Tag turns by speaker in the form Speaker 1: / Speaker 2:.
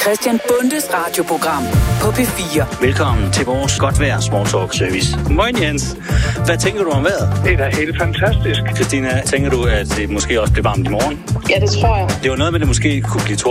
Speaker 1: Christian Bundes radioprogram på P4.
Speaker 2: Velkommen til vores godt vejr small talk service. Moin Jens. Hvad tænker du om vejret?
Speaker 3: Det er da helt fantastisk.
Speaker 2: Christina, tænker du, at det måske også bliver varmt i morgen?
Speaker 4: Ja, det tror jeg.
Speaker 2: Det var noget med, at det måske kunne blive